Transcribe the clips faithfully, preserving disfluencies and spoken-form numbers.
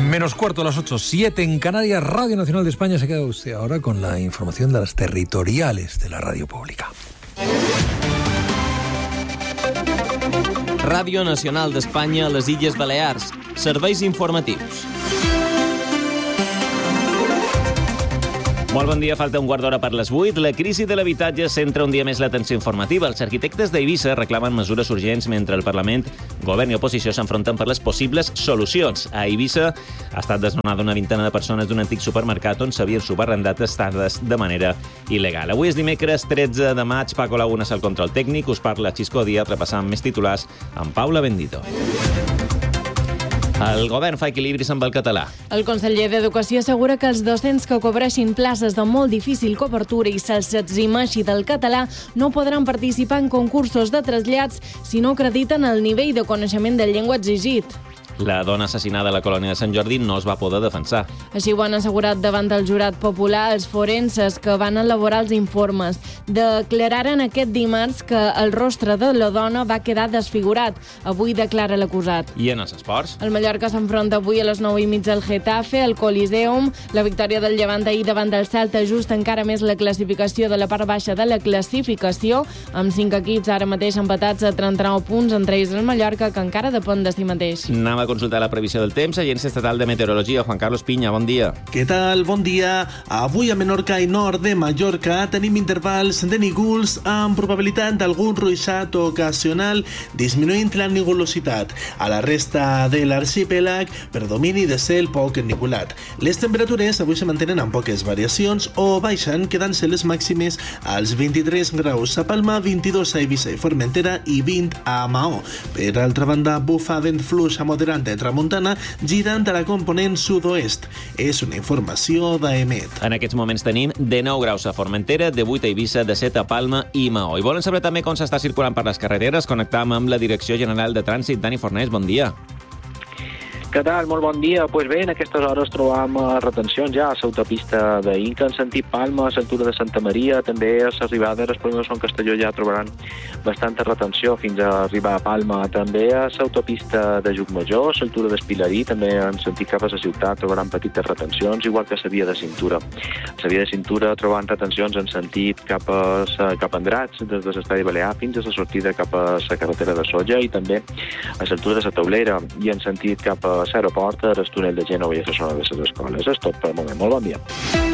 Menos cuarto a las ocho, siete en Canarias. Radio Nacional de España. Se queda usted ahora con la información de las territoriales de la radio pública. Ràdio Nacional d'Espanya a les Illes Balears. Serveis informatius. Molt bon dia, falta un quart d'hora per les vuit. La crisi de l'habitatge centra un dia més l'atenció informativa. Els arquitectes d'Eivissa reclamen mesures urgents mentre el Parlament, govern i oposició s'enfronten per les possibles solucions. A Eivissa ha estat desnonada una vintena de persones d'un antic supermercat on s'havien subarrendat estades de manera il·legal. Avui és dimecres tretze de maig. Paco Lagunas al control tècnic. Us parla Xisco Díaz, repassant més titulars amb Paula Bendito. El govern fa equilibris amb el català. El conseller d'Educació assegura que els docents que cobreixin places de molt difícil cobertura i se'ls eximeixi del català no podran participar en concursos de trasllats si no acrediten el nivell de coneixement de llengua exigit. La dona assassinada a la colònia de Sant Jordi no es va poder defensar. Així ho han assegurat davant del jurat popular els forenses que van elaborar els informes. Declararen aquest dimarts que el rostre de la dona va quedar desfigurat. Avui declara l'acusat. I en els esports? El Mallorca s'enfronta avui a les nou i mitja al Getafe, al Coliseum. La victòria del Llevant ahir davant del Celta ajusta encara més la classificació de la part baixa de la classificació, amb cinc equips ara mateix empatats a trenta-nou punts, entre ells el Mallorca, que encara depèn de si mateix. Anem a consultar la previsió del temps. Agència Estatal de Meteorologia, Juan Carlos Piña, bon dia. Què tal? Bon dia. Avui a Menorca i nord de Mallorca tenim intervals de núvols amb probabilitat d'algun ruixat ocasional disminuint la nugulositat. A la resta de l'arxipèlag, predomini de cel poc ennuvolat. Les temperatures avui se mantenen amb poques variacions o baixen, quedant-se les màximes als vint-i-tres graus a Palma, vint-i-dos a Eivissa i Formentera i vint a Maó. Per altra banda, bufa vent fluix a moderat de tramuntana, girant a la component sud-oest. És una informació d'Emet. En aquests moments tenim de nou graus a Formentera, de vuit a Eivissa, de set a Palma i Maó. I volen saber també com s'està circulant per les carreteres? Connectam amb la Direcció General de Trànsit. Dani Fornés, bon dia. Què tal? Molt bon dia. Pues bé, en aquestes hores trobam retencions ja a l'autopista d'Inca en sentit Palma, a l'altura de Santa Maria, també a l'arribada de l'Espluga de Son Castelló ja trobaran bastanta retenció fins a arribar a Palma. També a l'autopista de Llucmajor, a l'altura d'Espilarí, també en sentit cap a la ciutat trobaran petites retencions, igual que a la via de cintura. A la via de cintura trobaran retencions en sentit cap a, cap a Andrats, des de l'Estadi Balear fins a la sortida cap a la carretera de Solla i també a l'altura de la Taulera i en sentit cap a l'aeroport, al túnel de Gènova i a la zona de les escoles. És tot per el moment. Molt bon dia.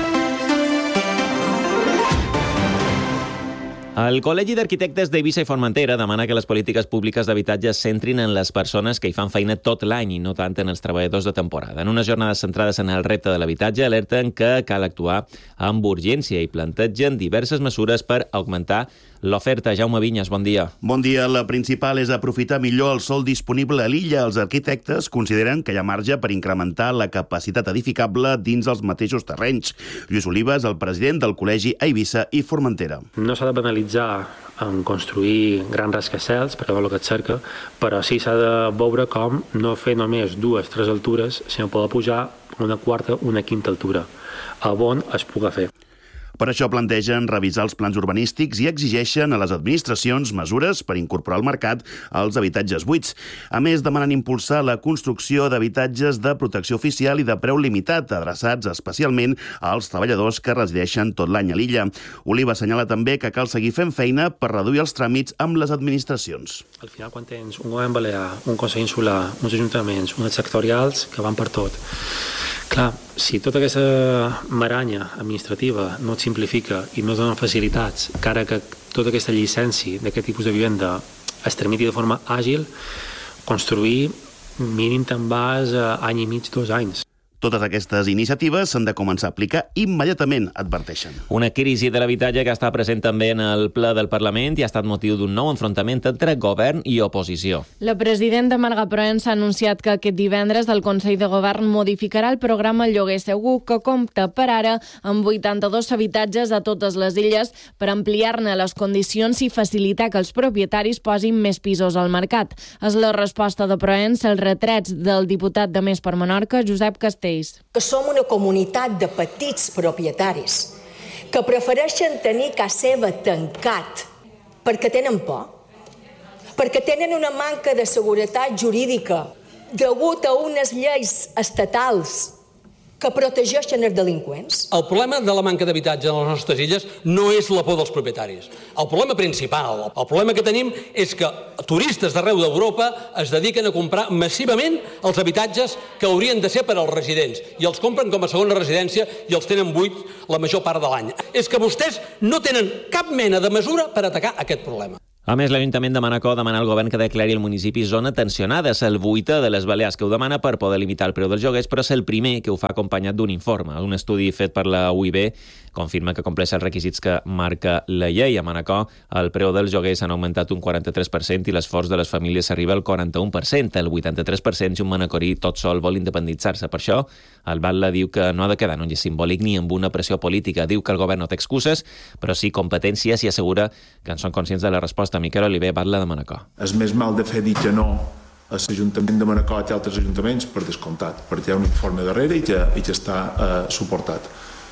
El Col·legi d'Arquitectes d'Eivissa i Formentera demana que les polítiques públiques d'habitatge es centrin en les persones que hi fan feina tot l'any i no tant en els treballadors de temporada. En unes jornades centrades en el repte de l'habitatge, alerten que cal actuar amb urgència i plantegen diverses mesures per augmentar l'oferta. Jaume Vinyes, bon dia. Bon dia. La principal és aprofitar millor el sòl disponible a l'illa. Els arquitectes consideren que hi ha marge per incrementar la capacitat edificable dins els mateixos terrenys. Lluís Olives, el president del Col·legi a Eivissa i Formentera. No s'ha de banalitzar en construir grans rascacels, perquè és el que et cerca, però sí s'ha de veure com no fer només dues, tres altures, sinó poder pujar una quarta, una quinta altura, on es pugui fer. Per això plantegen revisar els plans urbanístics i exigeixen a les administracions mesures per incorporar al mercat els habitatges buits. A més, demanen impulsar la construcció d'habitatges de protecció oficial i de preu limitat, adreçats especialment als treballadors que resideixen tot l'any a l'illa. Oliva assenyala també que cal seguir fent feina per reduir els tràmits amb les administracions. Al final, quan tens un govern balear, un consell insular, uns ajuntaments, uns sectorials que van per tot, clar, si tota aquesta maranya administrativa no et simplifica i no et dona facilitats, cara que tota aquesta llicència d'aquest tipus de vivenda es tramiti de forma àgil, construir mínim te'n vas a any i mig, dos anys. Totes aquestes iniciatives s'han de començar a aplicar immediatament, adverteixen. Una crisi de l'habitatge que està present també en el ple del Parlament i ha estat motiu d'un nou enfrontament entre govern i oposició. La presidenta Marga Proens ha anunciat que aquest divendres el Consell de Govern modificarà el programa Lloguer Segur, que compta per ara amb vuitanta-dos habitatges a totes les illes per ampliar-ne les condicions i facilitar que els propietaris posin més pisos al mercat. És la resposta de Proens als retrets del diputat de Més per Menorca, Josep Castell. Que som una comunitat de petits propietaris que prefereixen tenir casa seva tancat perquè tenen por, perquè tenen una manca de seguretat jurídica degut a unes lleis estatals que protegeixen els delinqüents? El problema de la manca d'habitatge a les nostres illes no és la por dels propietaris. El problema principal, el problema que tenim és que turistes d'arreu d'Europa es dediquen a comprar massivament els habitatges que haurien de ser per als residents i els compren com a segona residència i els tenen buits la major part de l'any. És que vostès no tenen cap mena de mesura per atacar aquest problema. A més, l'Ajuntament de Manacor demana al govern que declari el municipi zona tensionada. És el vuitè de les Balears que ho demana per poder limitar el preu dels lloguers, però és el primer que ho fa acompanyat d'un informe. Un estudi fet per la U I B confirma que compleix els requisits que marca la llei. A Manacor el preu dels lloguers han augmentat un quaranta-tres per cent i l'esforç de les famílies arriba al quaranta-un per cent. El vuitanta-tres per cent si un manacorí tot sol vol independitzar-se. Per això, el Batlle diu que no ha de quedar en un gest simbòlic ni amb una pressió política. Diu que el govern no té excuses, però sí competències i assegura que en són conscients de la resposta. Miquel Oliver, Batlle de Manacor. És més mal de fer dir que no a l'Ajuntament de Manacor i a altres ajuntaments per descomptat, perquè hi ha un informe darrere i que, i que està eh, suportat.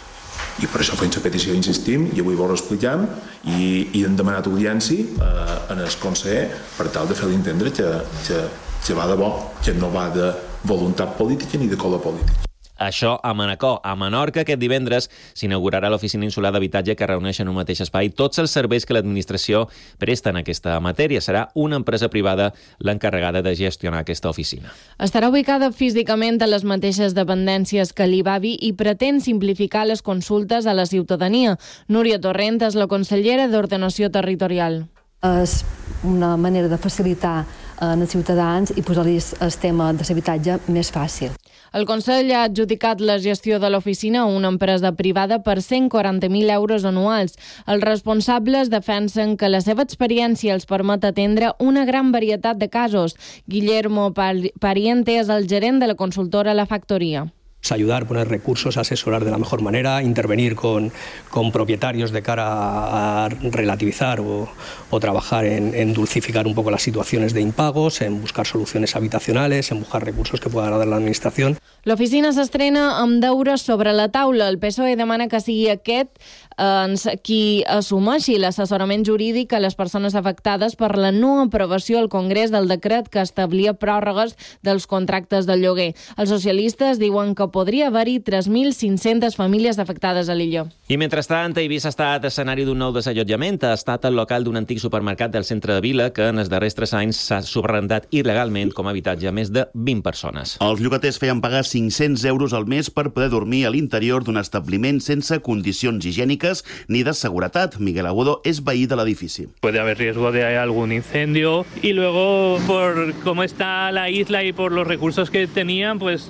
I per això fem la petició, insistim, i avui vos ho expliquem, i, i hem demanat audiència eh, en el conseller per tal de fer-li entendre que, que, que va de bo, que no va de voluntat política ni de color polític. Això a Manacor. A Menorca, aquest divendres, s'inaugurarà l'Oficina Insular d'Habitatge que reuneix en un mateix espai tots els serveis que l'administració presta en aquesta matèria. Serà una empresa privada l'encarregada de gestionar aquesta oficina. Estarà ubicada físicament a les mateixes dependències que l'I B A B I i pretén simplificar les consultes a la ciutadania. Núria Torrent és la consellera d'Ordenació Territorial. És una manera de facilitar als ciutadans i posar-li el tema de l'habitatge més fàcil. El Consell ha adjudicat la gestió de l'oficina a una empresa privada per cent quaranta mil euros anuals. Els responsables defensen que la seva experiència els permet atendre una gran varietat de casos. Guillermo Pariente és el gerent de la consultora La Factoría. Ayudar, poner recursos, asesorar de la mejor manera, intervenir con, con propietarios de cara a, a relativizar o, o trabajar en, en dulcificar un poco las situaciones de impagos, en buscar soluciones habitacionales, en buscar recursos que pueda dar la administración. L'oficina s'estrena amb deures sobre la taula. El P S O E demana que sigui aquest eh, qui assumeixi l'assessorament jurídic a les persones afectades per la no aprovació al Congrés del decret que establia pròrrogues dels contractes de lloguer. Els socialistes diuen que podria haver-hi tres mil cinc-centes famílies afectades a l'illa. I mentrestant, Eivissa ha estat escenari d'un nou desallotjament. Ha estat el local d'un antic supermercat del centre de Vila que en els darrers tres anys s'ha subrentat il·legalment com a habitatge a més de vint persones. Els llogaters feien pagar cinc-cents euros al mes per poder dormir a l'interior d'un establiment sense condicions higièniques ni de seguretat. Miguel Agudo és veí de l'edifici. Puede haber riesgo de algún incendio y luego por cómo está la isla y por los recursos que tenían, pues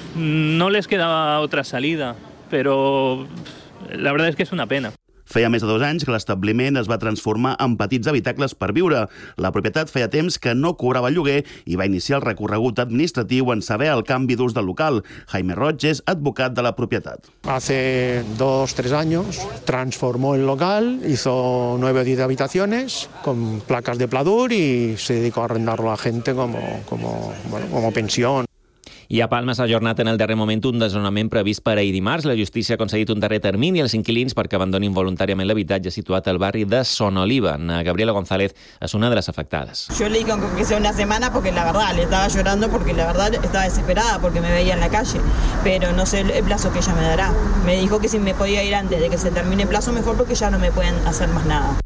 no les quedaba otra salida, pero la verdad es que es una pena. Feia més de dos anys que l'establiment es va transformar en petits habitacles per viure. La propietat feia temps que no cobrava lloguer i va iniciar el recorregut administratiu en saber el canvi d'ús del local. Jaime Roig és advocat de la propietat. Hace dos, tres años transformó el local, hizo nueve o diez habitaciones con placas de pladur y se dedicó a arrendarlo a gente como, como, bueno, como pensión. I a Palma s'ha ajornat en el darrer moment un desnonament previst per ahir dimarts. La justícia ha concedit un darrer termini als inquilins perquè abandonin voluntàriament l'habitatge situat al barri de Son Oliva. Gabriela González és una de les afectades. Yo le dije que sea una semana porque la verdad le estaba llorando porque la verdad estaba desesperada porque me veía en la calle, pero no sé el plazo que ella me dará. Me dijo que si me podía ir antes de que se termine el plazo mejor porque ya no me pueden hacer más nada.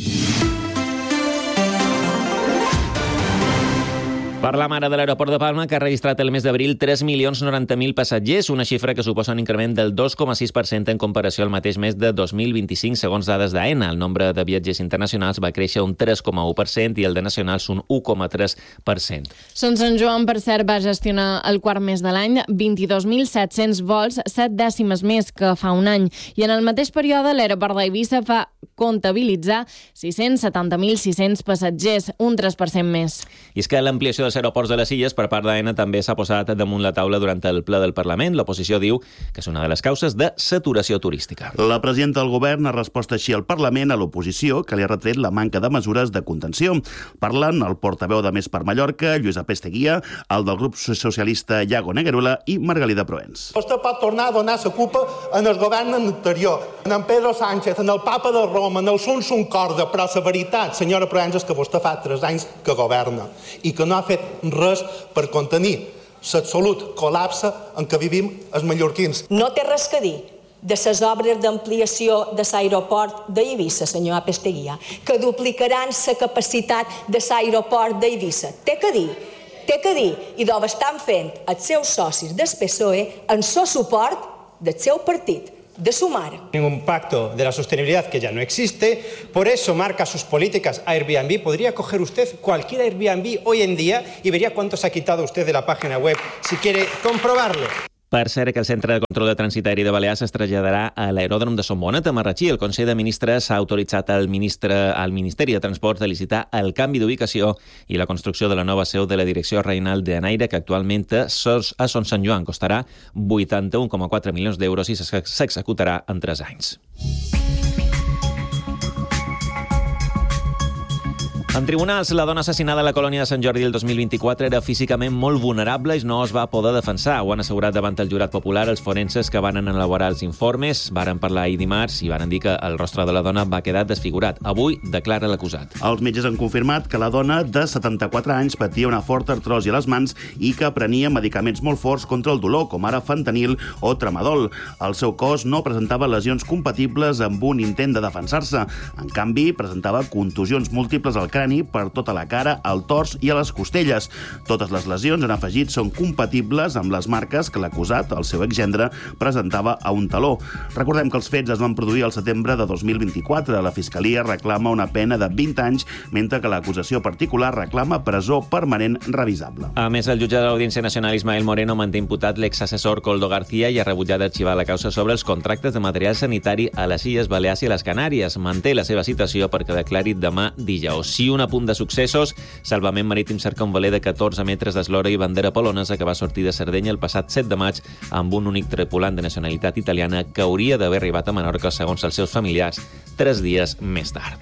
Per la mare de l'aeroport de Palma, que ha registrat el mes d'abril tres milions noranta mil passatgers, una xifra que suposa un increment del dos coma sis per cent en comparació al mateix mes de dos mil vint-i-cinc, segons dades d'AENA. El nombre de viatgers internacionals va créixer un tres coma u per cent i el de nacionals un u coma tres per cent. Son Sant Joan, per cert, va gestionar el quart mes de l'any vint-i-dos mil set-cents vols, set dècimes més que fa un any. I en el mateix període, l'aeroport d'Eivissa fa comptabilitzar sis-cents setanta mil sis-cents passatgers, un tres per cent més. I és que l'ampliació dels aeroports de les Illes per part d'AENA també s'ha posat damunt la taula durant el ple del Parlament. L'oposició diu que és una de les causes de saturació turística. La presidenta del govern ha respost així al Parlament a l'oposició, que li ha retret la manca de mesures de contenció. Parlen el portaveu de Més per Mallorca, Lluís Apesteguia, el del grup socialista Iago Negueruela i Margalida Proens. Vostè pot tornar a donar la culpa en el govern anterior, en Pedro Sánchez, en el papa de Roma, en el Sun Sun Corda, però la veritat, senyora Proens, és que vostè fa tres anys que governa i que no ha fet res per contenir l'absolut col·lapse en què vivim els mallorquins. No té res que dir de les obres d'ampliació de l'aeroport d'Eivissa, senyor Apesteguía, que duplicaran la capacitat de l'aeroport d'Eivissa. Té que dir, té que dir, i d'ho estan fent els seus socis del P S O E en el suport del seu partit, de Sumar. Un pacto de la sostenibilidad que ya no existe, por eso marca sus políticas Airbnb. Podría coger usted cualquier Airbnb hoy en día y vería cuánto se ha quitado usted de la página web, si quiere comprobarlo. Per cert, que el Centre de Control de Trànsit Aeri de Balears es traslladarà a l'aeròdrom de Son Bonet, a Marratxí. El Consell de Ministres ha autoritzat al, ministre, al Ministeri de Transports de licitar el canvi d'ubicació i la construcció de la nova seu de la Direcció Regional de Anaire, que actualment a Son Sant Joan costarà vuitanta-un coma quatre milions d'euros i s'executarà en tres anys. En tribunals, la dona assassinada a la colònia de Sant Jordi el dos mil vint-i-quatre era físicament molt vulnerable i no es va poder defensar. Ho han assegurat davant el jurat popular els forenses que van elaborar els informes. Varen parlar ahir dimarts i varen dir que el rostre de la dona va quedar desfigurat. Avui declara l'acusat. Els metges han confirmat que la dona de setanta-quatre anys patia una forta artrosi a les mans i que prenia medicaments molt forts contra el dolor, com ara fentanil o tramadol. El seu cos no presentava lesions compatibles amb un intent de defensar-se. En canvi, presentava contusions múltiples al crani per tota la cara, al tors i a les costelles. Totes les lesions, han afegit, són compatibles amb les marques que l'acusat, el seu exgendre, presentava a un taló. Recordem que els fets es van produir al setembre de dos mil vint-i-quatre. La Fiscalia reclama una pena de vint anys, mentre que l'acusació particular reclama presó permanent revisable. A més, el jutge de l'Audiència Nacional, Ismael Moreno, manté imputat l'exassessor Coldo García i ha rebutjat arxivar la causa sobre els contractes de material sanitari a les Illes Balears i a les Canàries. Manté la seva citació perquè declari demà dijous. Si un apunt de successos, Salvament Marítim cerca un veler de catorze metres d'eslora i bandera polonesa que va sortir de Sardenya el passat set de maig amb un únic tripulant de nacionalitat italiana que hauria d'haver arribat a Menorca, segons els seus familiars, tres dies més tard.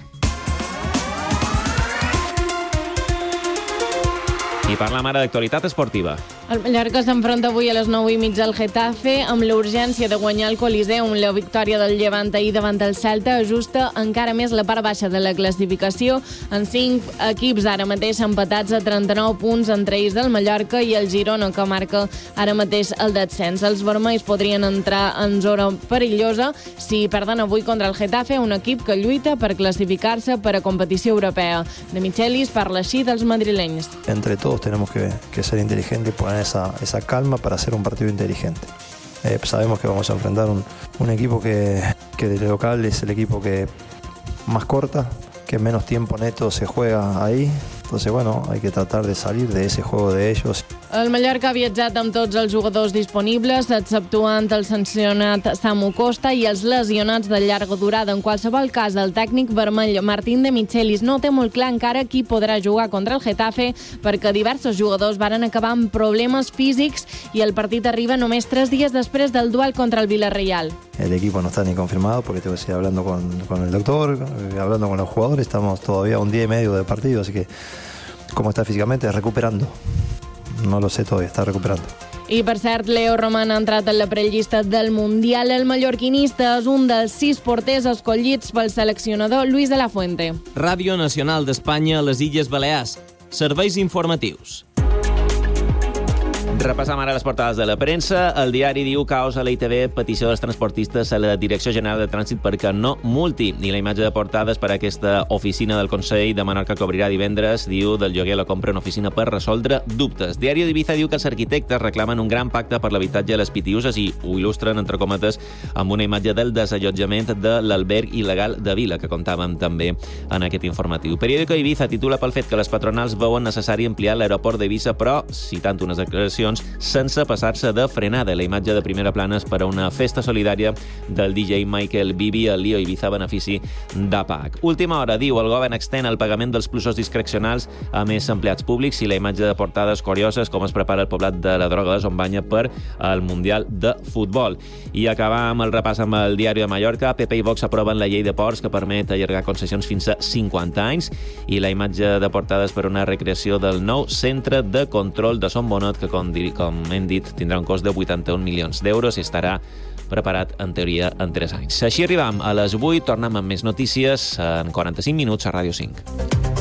I parlam ara d'actualitat esportiva. El Mallorca s'enfronta avui a les nou i mitja al Getafe amb la urgència de guanyar el Coliseum. La victòria del Llevant ahir davant del Celta ajusta encara més la part baixa de la classificació. En cinc equips ara mateix empatats a trenta-nou punts, entre ells del Mallorca i el Girona, que marca ara mateix el descens. Els vermells podrien entrar en zona perillosa si perden avui contra el Getafe, un equip que lluita per classificar-se per a competició europea. De Michelis parla així dels madrilenys. Entre todos tenemos que, que ser inteligentes y poner esa, esa calma para hacer un partido inteligente. Eh, sabemos que vamos a enfrentar un, un equipo que, que de local es el equipo que más corta, que menos tiempo neto se juega ahí. Entonces, bueno, hay que tratar de salir de ese juego de ellos. El Mallorca ha viatjat amb tots els jugadors disponibles, exceptuant el sancionat Samu Costa i els lesionats de llarga durada. En qualsevol cas, el tècnic vermell Martín de Michelis no té molt clar encara qui podrà jugar contra el Getafe, perquè diversos jugadors varen acabar amb problemes físics i el partit arriba només tres dies després del duel contra el Villarreal. El equipo no está ni confirmado porque tengo que seguir hablando con, con el doctor, hablando con los jugadores. Estamos todavía un día y medio de partido, así que cómo está físicamente, recuperando. No lo sé todavía, está recuperando. I, per cert, Leo Roman ha entrat en la prellista del Mundial. El mallorquinista és un dels sis porters escollits pel seleccionador Luis de la Fuente. Ràdio Nacional d'Espanya a les Illes Balears. Serveis informatius. Repassam ara les portades de la premsa. El diari diu caos a la I T V, petició dels transportistes a la Direcció General de Trànsit perquè no multi. I la imatge de portades per a aquesta oficina del Consell de Menorca que obrirà divendres diu del lloguer a la compra una oficina per resoldre dubtes. Diari d'Ibiza diu que els arquitectes reclamen un gran pacte per l'habitatge a les Pitiuses i ho il·lustren, entre cometes, amb una imatge del desallotjament de l'alberg il·legal de Vila, que contàvem també en aquest informatiu. Periódico Ibiza titula pel fet que les patronals veuen necessari ampliar l'aeroport d'Eivissa, però citant unes declaracions sense passar-se de frenada. La imatge de primera plana és per a una festa solidària del D J Michael Bibi al Lío Ibiza a benefici d'A P A C. Última hora, diu, el govern extén el pagament dels plusos discrecionals a més empleats públics i la imatge de portades curioses com es prepara el poblat de la droga de Zombanya per al Mundial de Futbol. I acabar amb el repàs amb el diari de Mallorca. P P i Vox aproven la llei de ports que permet allargar concessions fins a cinquanta anys i la imatge de portades per una recreació del nou centre de control de Son Bonet que, com com hem dit, tindrà un cost de vuitanta-un milions d'euros i estarà preparat, en teoria, en tres anys. Així arribam a les vuit, tornem amb més notícies en quaranta-cinc minuts a Ràdio cinc.